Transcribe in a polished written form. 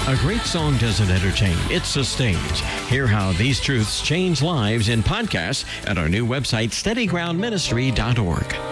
A great song doesn't entertain, it sustains. Hear how these truths change lives in podcasts at our new website, steadygroundministry.org.